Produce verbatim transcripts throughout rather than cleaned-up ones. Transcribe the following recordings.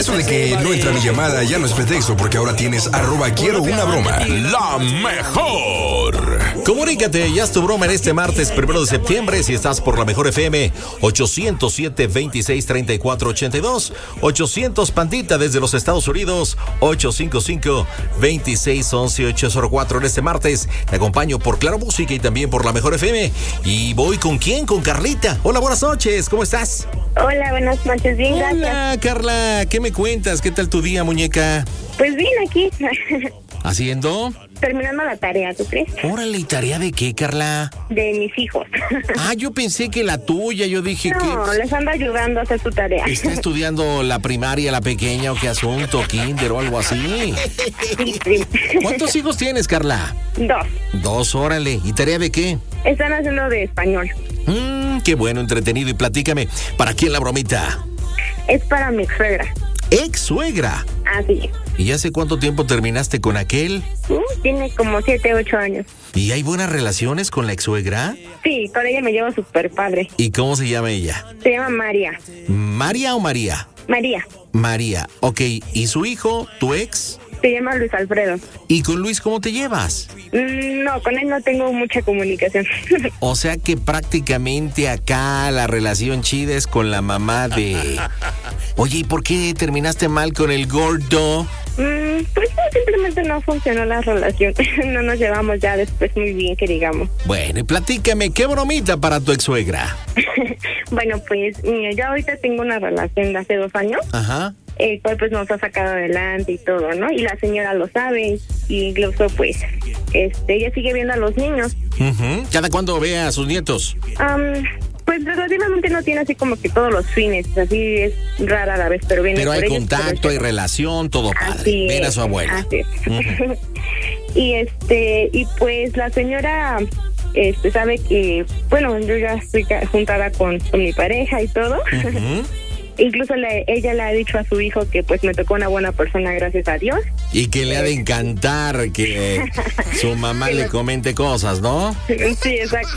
Eso de que no entra mi llamada ya no es pretexto, porque ahora tienes arroba quiero una broma. La mejor. Comunícate y haz tu broma en este martes primero de septiembre si estás por la mejor F M. Ochocientos siete, veintiséis, treinta y cuatro, ochenta y dos. Ochocientos Pandita desde los Estados Unidos. Ocho cinco cinco, veintiséis, once, ocho cero cuatro. En este martes te acompaño por Claro Música y también por la mejor F M. Y voy con quién, con Carlita. Hola, buenas noches, ¿cómo estás? Hola, buenas noches, bien, Hola, gracias. Hola, Carla, ¿qué me cuentas? ¿Qué tal tu día, muñeca? Pues bien, aquí. ¿Haciendo? Terminando la tarea, ¿tú crees? Órale, ¿y tarea de qué, Carla? De mis hijos. Ah, yo pensé que la tuya, yo dije no, que... No, les ando ayudando a hacer su tarea. ¿Está estudiando la primaria, la pequeña o qué asunto, kinder o algo así? Sí, sí. ¿Cuántos hijos tienes, Carla? Dos. Dos, órale. ¿Y tarea de qué? Están haciendo de español. Mmm, qué bueno, entretenido. Y platícame, ¿para quién la bromita? Es para mi suegra. ¿Ex suegra? Así es. ¿Y hace cuánto tiempo terminaste con aquel? Uh, tiene como siete, ocho años. ¿Y hay buenas relaciones con la ex suegra? Sí, con ella me llevo súper padre. ¿Y cómo se llama ella? Se llama María. ¿María o María? María. María, ok. ¿Y su hijo, tu ex? Se llama Luis Alfredo. ¿Y con Luis cómo te llevas? Mm, no, con él no tengo mucha comunicación. O sea que prácticamente acá la relación chida es con la mamá de... Oye, ¿y por qué terminaste mal con el gordo? Mm, pues no, simplemente no funcionó la relación. No nos llevamos ya después muy bien, que digamos. Bueno, y platícame, ¿qué bromita para tu ex suegra? Bueno, pues mira, yo ahorita tengo una relación de hace dos años. Ajá. El cual pues nos ha sacado adelante y todo, ¿no? Y la señora lo sabe, y incluso pues, este, ella sigue viendo a los niños. Uh-huh. ¿Cada cuándo ve a sus nietos? Um, pues relativamente no tiene así como que todos los fines, así es rara a la vez, pero viene Pero por hay ellos, contacto, pero hay relación, todo padre. Así Ven es, a su abuela. Así es. Uh-huh. Y este, y pues la señora este sabe que, bueno, yo ya estoy juntada con, con mi pareja y todo. Uh-huh. Incluso le, ella le ha dicho a su hijo que pues me tocó una buena persona, gracias a Dios. Y que le ha de encantar que su mamá le comente cosas, ¿no? Sí, exacto.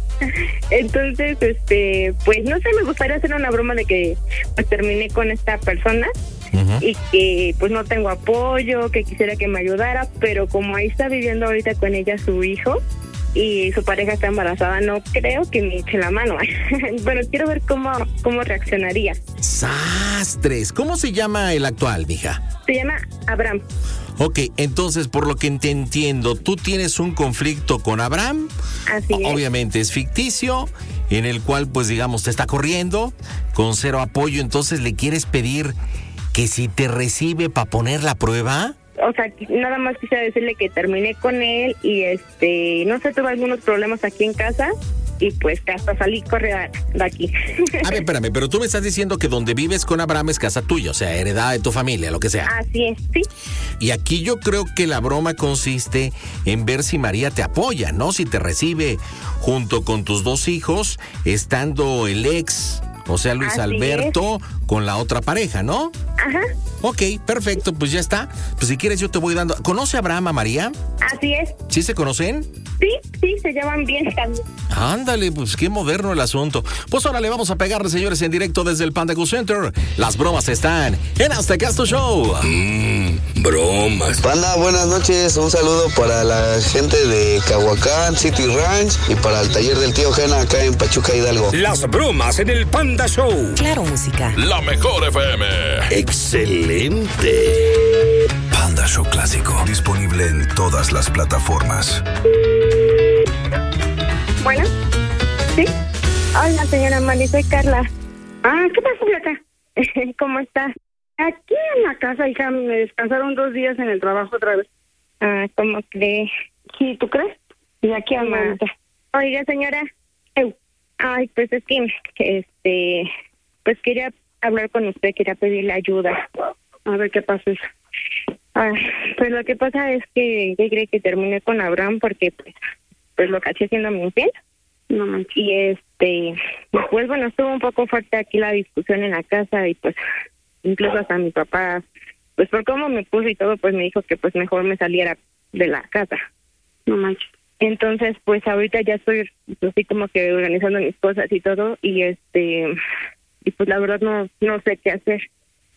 Entonces, este, pues no sé, me gustaría hacer una broma de que pues terminé con esta persona. Uh-huh. Y que pues no tengo apoyo, que quisiera que me ayudara, pero como ahí está viviendo ahorita con ella su hijo y su pareja está embarazada, no creo que me eche la mano. Bueno, quiero ver cómo, cómo reaccionaría. ¡Sastres! ¿Cómo se llama el actual, mija? Se llama Abraham. Ok, entonces, por lo que te entiendo, tú tienes un conflicto con Abraham. Así es. Obviamente es ficticio, en el cual, pues, digamos, te está corriendo, con cero apoyo, entonces le quieres pedir que si te recibe para poner la prueba. O sea, nada más quisiera decirle que terminé con él y este, no sé, tuve algunos problemas aquí en casa y pues hasta salí corriendo de aquí. A ver, espérame, pero tú me estás diciendo que donde vives con Abraham es casa tuya, o sea, heredada de tu familia, lo que sea. Así es, sí. Y aquí yo creo que la broma consiste en ver si María te apoya, ¿no? Si te recibe junto con tus dos hijos, estando el ex, o sea, Luis Así Alberto, es. Con la otra pareja, ¿no? Ajá. Ok, perfecto, pues ya está. Pues si quieres yo te voy dando... ¿Conoce a Abraham a María? Así es. ¿Sí se conocen? Sí, sí, se llevan bien también. Ándale, pues qué moderno el asunto. Pues ahora le vamos a pegarle, señores, en directo desde el Panda Go Center. Las bromas están en Aztecasto Show. Mmm, bromas. Panda, buenas noches. Un saludo para la gente de Cahuacán, City Ranch y para el taller del tío Gena acá en Pachuca, Hidalgo. Las bromas en el Panda Show. Claro, música. La mejor F M. Excelente. Panda Show Clásico. Disponible en todas las plataformas. Bueno, ¿sí? Hola, señora Mari, soy Carla. Ah, ¿qué pasó, Blanca? ¿Cómo está? Aquí en la casa, hija, me descansaron dos días en el trabajo otra vez. Ah, ¿cómo cree? Sí, ¿tú crees? Y aquí a Marta. Oiga, señora. Eu. Ay, pues es que, este, pues quería hablar con usted, quería pedirle ayuda. A ver qué pasa. Ah, pues lo que pasa es que yo creo que terminé con Abraham porque, pues, pues lo caché siendo mi infiel. No manches. Y este, pues bueno, estuvo un poco fuerte aquí la discusión en la casa y pues incluso hasta mi papá, pues por cómo me puso y todo, pues me dijo que pues mejor me saliera de la casa. No manches. Entonces, pues ahorita ya estoy así como que organizando mis cosas y todo y este, y pues la verdad no no sé qué hacer.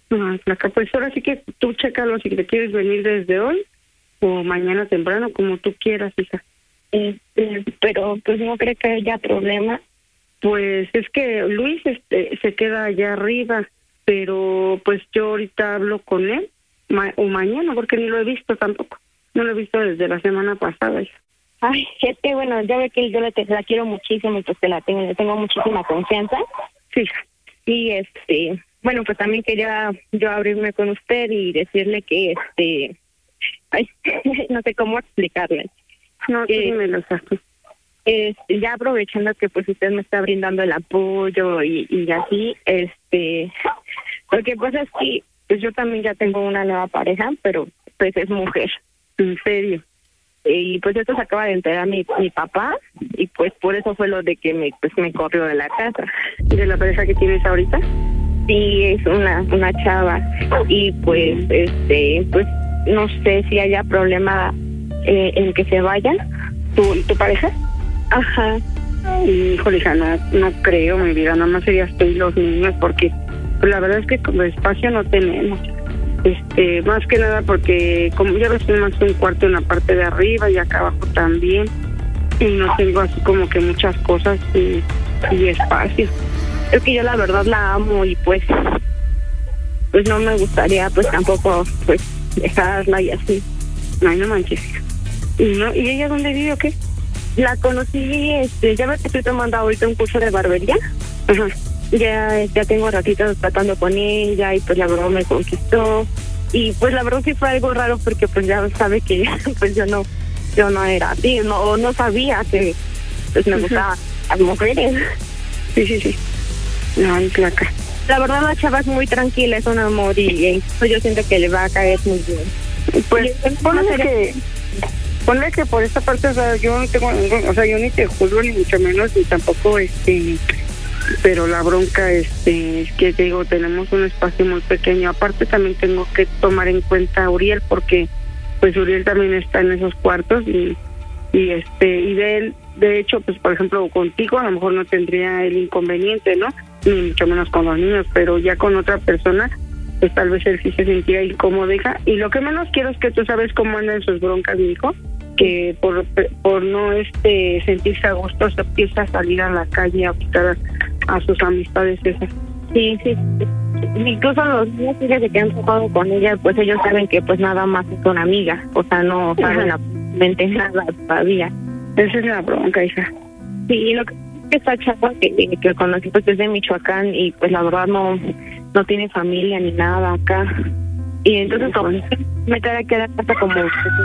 Ah, Flaca, pues ahora sí que tú chécalo si te quieres venir desde hoy o mañana temprano, como tú quieras, hija. Este, pero pues no creo que haya problema. Pues es que Luis este, se queda allá arriba, pero pues yo ahorita hablo con él, ma- o mañana, porque ni lo he visto tampoco. No lo he visto desde la semana pasada, hija. Ay, es que bueno, ya ve que yo la, la quiero muchísimo y pues que la tengo, le tengo muchísima confianza. Sí, hija. Y este, bueno, pues también quería yo abrirme con usted y decirle que este, ay, no sé cómo explicarle. No, tú Eh, dímelo, Saki. Este, ya aprovechando que pues usted me está brindando el apoyo y, y así, este, lo que pasa es que pues yo también ya tengo una nueva pareja, pero pues es mujer. En serio. Y pues esto se acaba de enterar mi, mi papá y pues por eso fue lo de que me pues me corrió de la casa. ¿De la pareja que tienes ahorita? Sí, es una una chava y pues este pues no sé si haya problema eh, en que se vayan. ¿Tu, tu pareja? Ajá. Híjole, hija, no, no creo, mi vida, nada más serías tú y los niños, porque pues, la verdad es que como espacio no tenemos. Este, más que nada porque como ya ves, tenemos un cuarto en la parte de arriba y acá abajo también, y no tengo así como que muchas cosas y, y espacio. Es que yo la verdad la amo y pues pues no me gustaría pues tampoco pues dejarla y así. Ay, no manches. ¿Y no? ¿Y ella dónde vive o qué? La conocí, este, ya ves que estoy tomando ahorita un curso de barbería. Ajá. Ya, ya tengo ratitos tratando con ella y pues la verdad me conquistó. Y pues la verdad sí fue algo raro porque pues ya sabe que pues yo no, yo no era así, no, no sabía que pues me gustaban las mujeres. Sí, sí, sí. Ay, Flaca. La verdad la chava es muy tranquila, es un amor y, y pues yo siento que le va a caer muy bien. Pues Y, ponle no sé, que ponle que por esta parte, o sea, yo no tengo ningún, o sea, yo ni te juzgo ni mucho menos, ni tampoco este, pero la bronca este es que te digo, tenemos un espacio muy pequeño. Aparte también tengo que tomar en cuenta a Uriel, porque pues Uriel también está en esos cuartos y y este y de él, de hecho, pues por ejemplo contigo a lo mejor no tendría el inconveniente, ¿no? Ni mucho menos con los niños, pero ya con otra persona pues tal vez él sí se sentía incómodo, hija. Y lo que menos quiero es que tú sabes cómo andan sus broncas, mi hijo, que por por no este sentirse a gusto se empieza a salir a la calle a buscar a, a sus amistades esas. Sí, sí. Incluso los niños que se han tocado con ella, pues ellos saben que pues nada más es una amiga, o sea, no saben absolutamente nada todavía. Esa es la bronca, hija. Sí, lo que esta chava que, que conocí pues es de Michoacán y pues la verdad no no tiene familia ni nada acá. Y entonces como me quedé que era casa como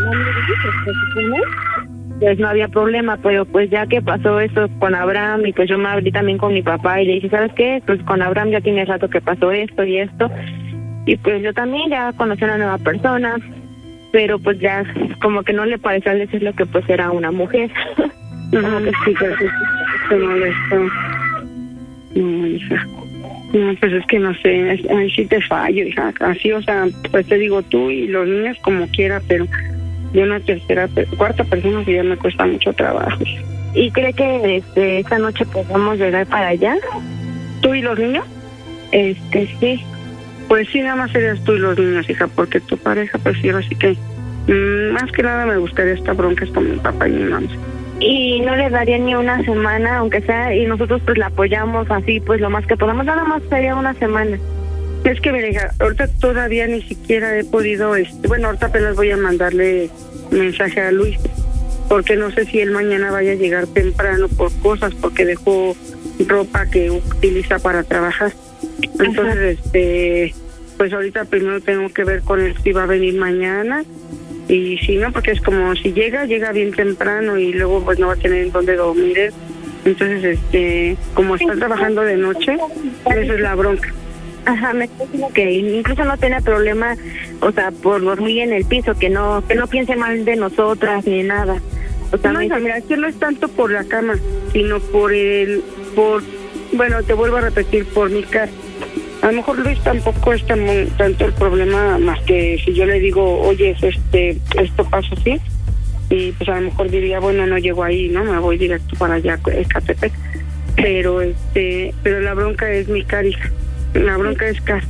pues no había problema, pero pues ya que pasó eso con Abraham y pues yo me abrí también con mi papá y le dije, ¿sabes qué? Pues con Abraham ya tiene rato que pasó esto y esto. Y pues yo también ya conocí a una nueva persona, pero pues ya como que no le pareció al decirle que pues era una mujer. Como que sí, que sí, se molestó. No, hija. No, pues es que no sé, ahí sí te fallo, hija. Así, o sea, pues te digo tú y los niños como quiera, pero de una tercera, cuarta persona que ya me cuesta mucho trabajo. ¿Y cree que este, esta noche podamos llegar para allá? ¿Tú y los niños? Este, sí. Pues sí, nada más serías tú y los niños, hija, porque tu pareja, pues sí, así que mmm, más que nada me gustaría esta bronca es con mi papá y mi mamá. Y no le daría ni una semana, aunque sea, y nosotros pues la apoyamos así, pues lo más que podamos, nada más sería una semana. Es que, mira, hija, ahorita todavía ni siquiera he podido, este, bueno, ahorita apenas voy a mandarle mensaje a Luis, porque no sé si él mañana vaya a llegar temprano por cosas, porque dejó ropa que utiliza para trabajar. Entonces, ajá, este, pues ahorita primero tengo que ver con él si va a venir mañana, y si no, porque es como si llega, llega bien temprano y luego pues no va a tener dónde dormir él. Entonces, este, como está trabajando de noche, esa es la bronca. Ajá, me está diciendo que incluso no tiene problema, o sea, por dormir en el piso, que no que no piense mal de nosotras ni nada. O sea, no, hija, mira, aquí no es tanto por la cama, sino por el, por, bueno, te vuelvo a repetir, por mi casa. A lo mejor Luis tampoco es tan, tanto el problema, más que si yo le digo, oye, este, esto pasa así, y pues a lo mejor diría, bueno, no llego ahí, ¿no? Me voy directo para allá, Ecatepec. Pero, este, pero la bronca es mi cara, hija. La bronca es Car.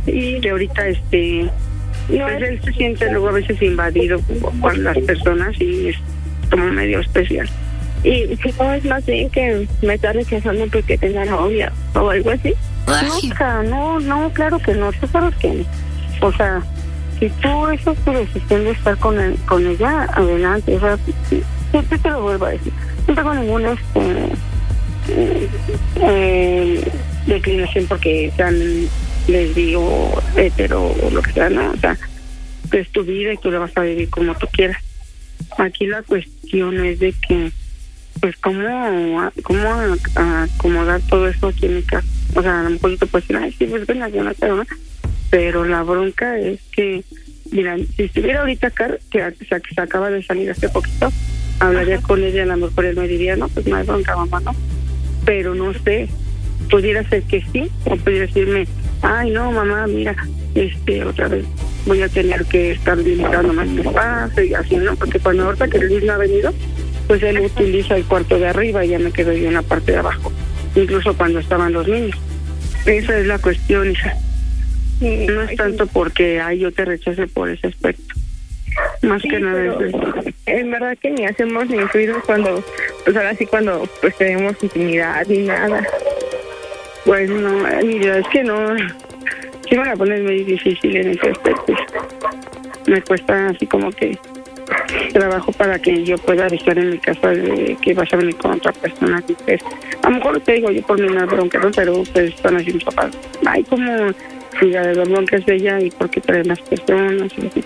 y de ahorita este no, pues él se siente luego a veces invadido por las personas y es como medio especial. Y si no es más bien que me está rechazando porque tenga novia o algo así. No, o sea, no, no, claro que no, tú sabes que, o sea, si tú, esa es tu decisión de estar con, el, con ella, adelante, o sea, siempre te lo vuelvo a decir, no tengo ninguna este, eh, declinación porque sean lesbi o hetero o lo que sea, no, o sea, es tu vida y tú la vas a vivir como tú quieras. Aquí la cuestión es de que, pues, cómo, cómo acomodar todo eso aquí en mi casa. O sea, a lo mejor yo te puedo decir, ay, sí, pues venga, yo no sé, ¿no? Pero la bronca es que, mira, si estuviera ahorita acá, que se, que se acaba de salir hace poquito, hablaría Ajá. con ella, a lo mejor él me diría, no, pues no hay bronca, mamá, no. Pero no sé, pudiera ser que sí, o pudiera decirme, ay, no, mamá, mira, este, otra vez voy a tener que estar limitando más mi espacio y así, ¿no? Porque cuando ahorita que Luis no ha venido, pues él Ajá. utiliza el cuarto de arriba y ya me quedo yo en la parte de abajo. Incluso cuando estaban los niños. Esa es la cuestión, hija. Sí, no es tanto porque ay, yo te rechace por ese aspecto. Más sí, que nada es eso. En verdad que ni hacemos ni ruidos cuando, pues ahora sí cuando pues tenemos intimidad ni nada. Pues no, mira, es que no, sí me la pones muy difícil en ese aspecto. Me cuesta así como que trabajo para que yo pueda estar en mi casa de que vas a venir con otra persona. Así que a lo mejor te digo yo por mi una bronca, ¿no? Pero ustedes están así mis papás. Ay, como si la de la bronca es de ella y por qué traen las personas y así.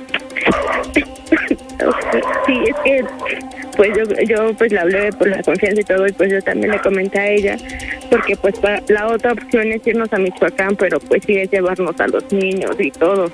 Sí, es que pues yo, yo pues le hablé por la confianza y todo y pues yo también le comenté a ella porque pues para, la otra opción es irnos a Michoacán, pero pues sí es llevarnos a los niños y todo.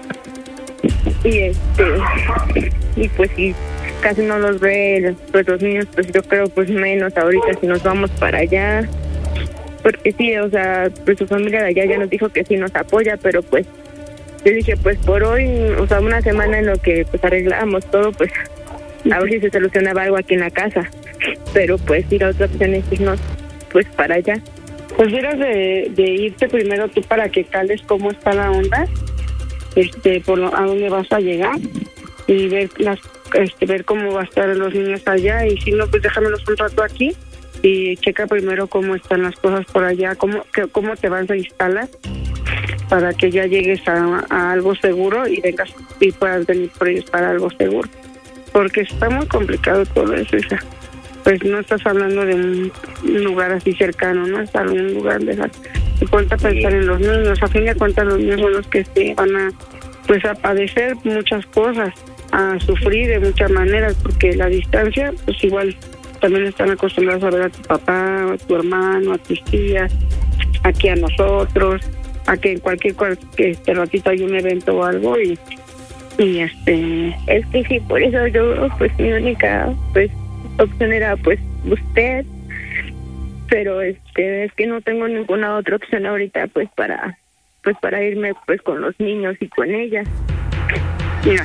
Y este y pues si casi no los ve pues los niños, pues yo creo pues menos ahorita si nos vamos para allá, porque sí, o sea, pues su familia de allá ya nos dijo que sí nos apoya, pero pues yo dije pues por hoy, o sea, una semana en lo que pues arreglamos todo, pues a ver si se solucionaba algo aquí en la casa, pero pues sí, la otra opción es irnos pues para allá. Pues miras de, de irte primero tú para que cales cómo está la onda, este, por lo, a dónde vas a llegar y ver las, este, ver cómo va a estar los niños allá y si no, pues déjamelos un rato aquí y checa primero cómo están las cosas por allá, cómo, que, cómo te vas a instalar para que ya llegues a, a algo seguro y vengas y puedas venir por ellos para algo seguro, porque está muy complicado todo eso, hija. Pues no estás hablando de un lugar así cercano, no es algún lugar de esas. Y ponte a pensar en los niños, a fin de cuentas los niños son los que se van a, pues a padecer muchas cosas, a sufrir de muchas maneras, porque la distancia, pues igual también están acostumbrados a ver a tu papá, a tu hermano, a tus tías, aquí a nosotros, a que en cualquier que este ratito hay un evento o algo y y este es que sí, por eso yo pues mi única pues opción era pues usted, pero este es que no tengo ninguna otra opción ahorita pues para pues para irme pues con los niños y con ella. Mira,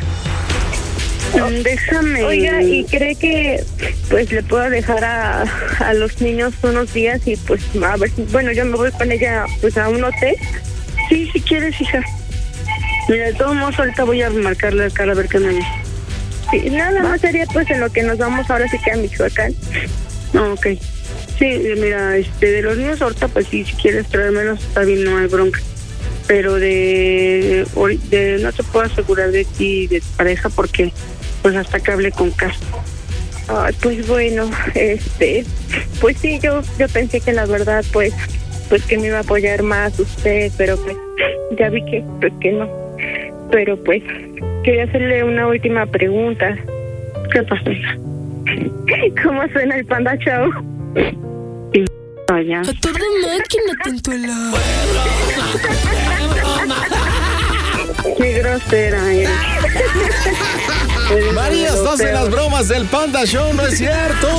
déjame. Oiga, ¿y cree que pues le puedo dejar a, a los niños unos días y pues a ver si, bueno, yo me voy con ella pues a un hotel? Sí, si quieres, hija. Mira, de todos modos ahorita voy a marcarle la cara a ver qué me dice. Sí, nada más sería pues en lo que nos vamos ahora sí que a Michoacán. No, ok. Sí, mira, este, de los niños ahorita pues sí, si quieres traérmelos está bien, no hay bronca. Pero de, de no te puedo asegurar de ti y de tu pareja porque pues hasta que hable con Cas. Ay, pues bueno, este, pues sí, yo yo pensé que la verdad pues pues que me iba a apoyar más usted, pero pues ya vi que pues que no. Pero pues quería hacerle una última pregunta. ¿Qué pasó? ¿Cómo suena el Panda Show? Vaya. A toda máquina, Tintuela. Qué grosera eres. María, estás en las bromas del Panda Show, ¿no es cierto?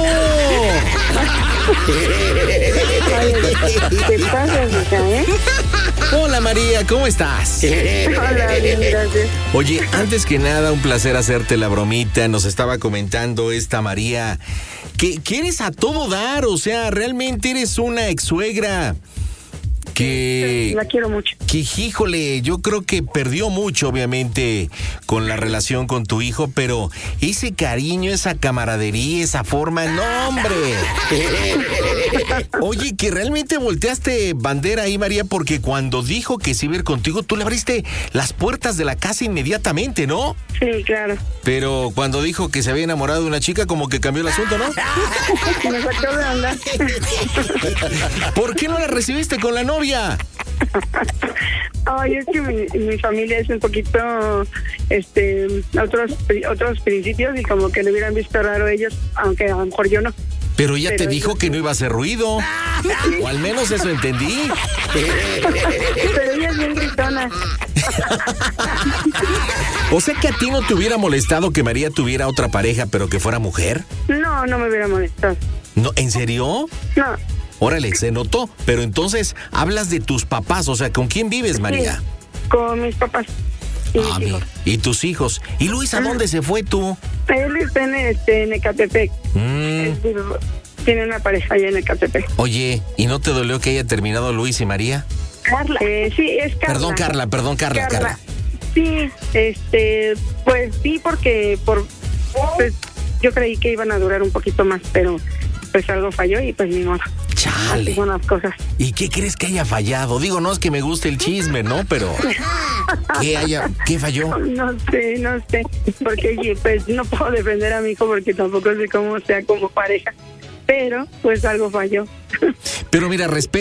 ¿Qué pasa, hija, eh? Hola María, ¿cómo estás? Hola, bien, gracias. Oye, antes que nada, un placer hacerte la bromita. Nos estaba comentando esta María que, que eres a todo dar, o sea, realmente eres una ex-suegra Que... La quiero mucho. Que, híjole, yo creo que perdió mucho, obviamente, con la relación con tu hijo, pero ese cariño, esa camaradería, esa forma, no, hombre. Oye, que realmente volteaste bandera ahí, María, porque cuando dijo que se iba a ir contigo, tú le abriste las puertas de la casa inmediatamente, ¿no? Sí, claro. Pero cuando dijo que se había enamorado de una chica, como que cambió el asunto, ¿no? Me sacó de onda. ¿Por qué no la recibiste con la novia? Ay, es que mi, mi familia es un poquito, este, otros otros principios y como que le hubieran visto raro ellos, aunque a lo mejor yo no. Pero ella Pero te dijo ellos... que no iba a hacer ruido. O al menos eso entendí. Pero ella es bien gritona. O sea que a ti no te hubiera molestado que María tuviera otra pareja, pero que fuera mujer. No, no me hubiera molestado. No, ¿en serio? No. Órale, se notó. Pero entonces hablas de tus papás, o sea, ¿con quién vives, María? Sí, con mis papás. Y, ah, mis hijos. y tus hijos. ¿Y Luis a dónde se fue tú? Él está en, este, en Ecatepec. Mm. Él tiene una pareja allá en Ecatepec. Oye, ¿y no te dolió que haya terminado Luis y María? Carla. Eh, sí, es Carla. Perdón, Carla, perdón, Carla, Carla. Carla. Sí, este, pues sí, porque por, pues, yo creí que iban a durar un poquito más, pero pues algo falló y pues ni modo. Chale. Así son las cosas. ¿Y qué crees que haya fallado? Digo, no es que me guste el chisme, ¿no? Pero ¿qué haya, qué falló? No sé, no sé, porque pues no puedo defender a mi hijo porque tampoco sé cómo sea como pareja, pero pues algo falló. Pero mira, respeto.